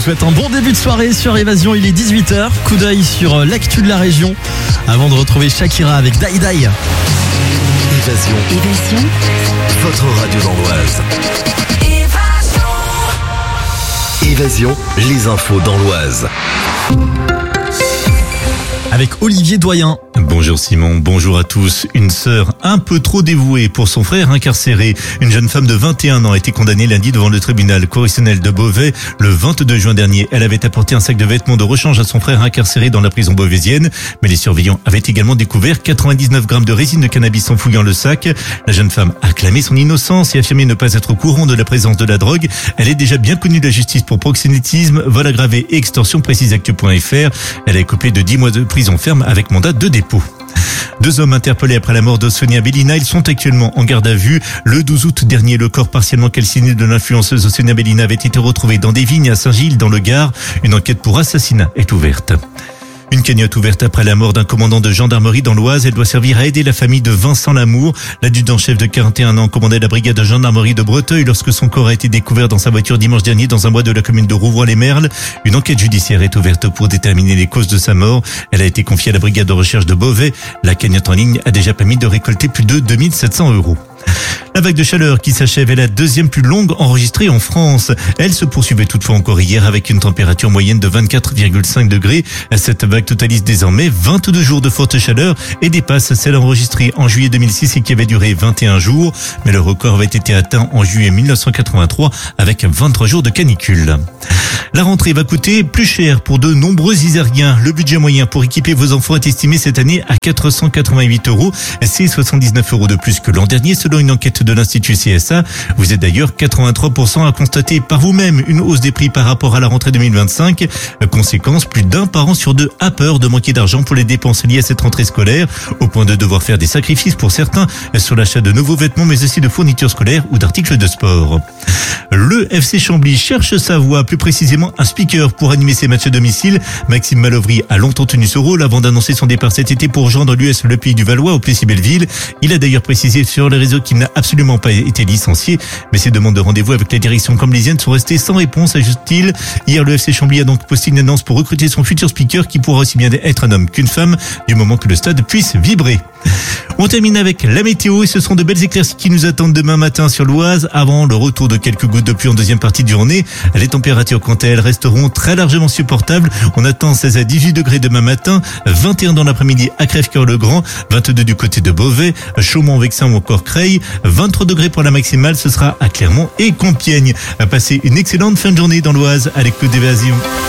souhaite un bon début de soirée sur Évasion, il est 18h. Coup d'œil sur l'actu de la région avant de retrouver Shakira avec Die Die. Évasion, votre radio dans l'Oise. Évasion, les infos dans l'Oise. Avec Olivier Doyen. Bonjour Simon, bonjour à tous. Une sœur un peu trop dévouée pour son frère incarcéré. Une jeune femme de 21 ans a été condamnée lundi devant le tribunal correctionnel de Beauvais. Le 22 juin dernier, elle avait apporté un sac de vêtements de rechange à son frère incarcéré dans la prison beauvaisienne. Mais les surveillants avaient également découvert 99 grammes de résine de cannabis en fouillant le sac. La jeune femme a clamé son innocence et affirmé ne pas être au courant de la présence de la drogue. Elle est déjà bien connue de la justice pour proxénétisme, vol aggravé et extorsion, précise actu.fr. Elle a écopé de 10 mois de prison ferme avec mandat de dépôt. 2 hommes interpellés après la mort de Sonia Bellina, ils sont actuellement en garde à vue. Le 12 août dernier, le corps partiellement calciné de l'influenceuse Sonia Bellina avait été retrouvé dans des vignes à Saint-Gilles dans le Gard. Une enquête pour assassinat est ouverte. Une cagnotte ouverte après la mort d'un commandant de gendarmerie dans l'Oise. Elle doit servir à aider la famille de Vincent Lamour. L'adjudant-chef de 41 ans commandait la brigade de gendarmerie de Breteuil lorsque son corps a été découvert dans sa voiture dimanche dernier dans un bois de la commune de Rouvroy-les-Merles. Une enquête judiciaire est ouverte pour déterminer les causes de sa mort. Elle a été confiée à la brigade de recherche de Beauvais. La cagnotte en ligne a déjà permis de récolter plus de 2700 €. La vague de chaleur qui s'achève est la deuxième plus longue enregistrée en France. Elle se poursuivait toutefois encore hier avec une température moyenne de 24,5 degrés. Cette vague totalise désormais 22 jours de forte chaleur et dépasse celle enregistrée en juillet 2006 et qui avait duré 21 jours. Mais le record avait été atteint en juillet 1983 avec 23 jours de canicule. La rentrée va coûter plus cher pour de nombreux Isériens. Le budget moyen pour équiper vos enfants est estimé cette année à 488 €. C'est 79 € de plus que l'an dernier selon une enquête de l'Institut CSA. Vous êtes d'ailleurs 83% à constater par vous-même une hausse des prix par rapport à la rentrée 2025. Conséquence, plus d'un parent sur deux a peur de manquer d'argent pour les dépenses liées à cette rentrée scolaire, au point de devoir faire des sacrifices pour certains sur l'achat de nouveaux vêtements mais aussi de fournitures scolaires ou d'articles de sport. Le FC Chambly cherche sa voix, plus précisément un speaker pour animer ses matchs à domicile. Maxime Malovry a longtemps tenu ce rôle avant d'annoncer son départ cet été pour rejoindre l'US Le Pays du Valois au Plessis-Belleville. Il a d'ailleurs précisé sur les réseaux qu'il n'a absolument pas été licencié, mais ses demandes de rendez-vous avec la direction camblysienne sont restées sans réponse, ajoute-t-il. Hier, le FC Chambly a donc posté une annonce pour recruter son futur speaker qui pourra aussi bien être un homme qu'une femme, du moment que le stade puisse vibrer. On termine avec la météo et ce sont de belles éclaircies qui nous attendent demain matin sur l'Oise avant le retour de quelques gouttes de pluie en deuxième partie de journée. Les températures, quant à elles, resteront très largement supportables. On attend 16 à 18 degrés demain matin, 21 dans l'après-midi à Crèvecœur-le-Grand, 22 du côté de Beauvais, Chaumont-Vexin ou encore Creil, 23 degrés pour la maximale, ce sera à Clermont et Compiègne. Passez une excellente fin de journée dans l'Oise à l'écoute d'Évasion.